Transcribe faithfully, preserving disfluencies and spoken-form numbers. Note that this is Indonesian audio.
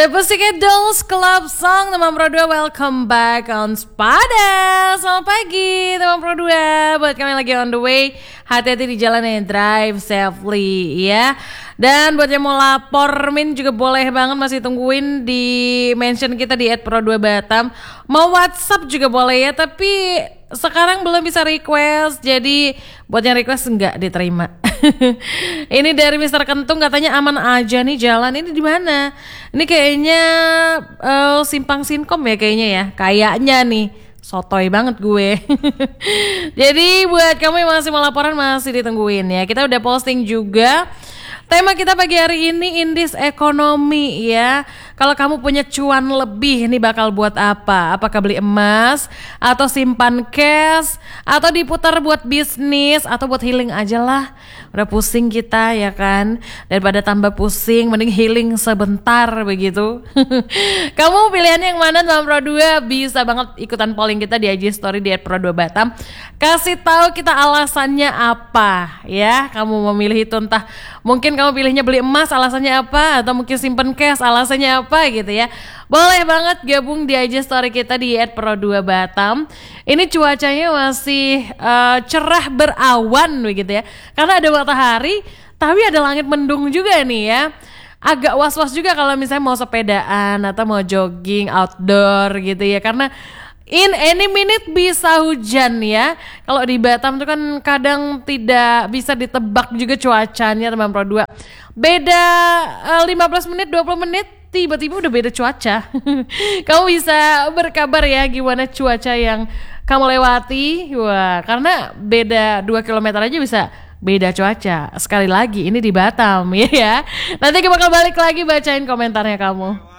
The Pussycat Dolls Club Song teman Pro dua, welcome back on Spada. Selamat pagi teman Pro dua. Buat kami lagi on the way, hati-hati di jalan ya, drive safely ya. Dan buat yang mau lapor Min juga boleh banget, masih tungguin di mention kita di et pro dua batam. Mau WhatsApp juga boleh ya, tapi sekarang belum bisa request. Jadi buat yang request enggak diterima. Ini dari mister Kentung, katanya aman aja nih jalan. Ini di mana? Ini kayaknya uh, Simpang Sinkom ya kayaknya ya. Kayaknya nih. Sotoy banget gue. Jadi buat kamu yang masih mau laporan masih ditungguin ya. Kita udah posting juga tema kita pagi hari ini, indis ekonomi ya. Kalau kamu punya cuan lebih nih bakal buat apa? Apakah beli emas atau simpan cash atau diputar buat bisnis atau buat healing aja lah. Udah pusing kita ya kan. Daripada tambah pusing mending healing sebentar begitu. Kamu pilihannya yang mana dalam Pro dua? Bisa banget ikutan polling kita di I G story di et pro dua batam. Kasih tahu kita alasannya apa ya. Kamu memilih itu, entah mungkin kamu pilihnya beli emas alasannya apa, atau mungkin simpen cash alasannya apa gitu ya. Boleh banget gabung di I G story kita di et pro dua batam. Ini cuacanya masih uh, cerah berawan begitu ya. Karena ada matahari tapi ada langit mendung juga nih ya. Agak was-was juga kalau misalnya mau sepedaan atau mau jogging outdoor gitu ya. Karena in any minute bisa hujan ya. Kalau di Batam tuh kan kadang tidak bisa ditebak juga cuacanya teman Pro dua. Beda uh, lima belas menit, dua puluh menit tiba-tiba udah beda cuaca. Kamu bisa berkabar ya gimana cuaca yang kamu lewati. Wah, karena beda dua kilometer aja bisa beda cuaca. Sekali lagi ini di Batam ya. Nanti kita bakal balik lagi bacain komentarnya kamu.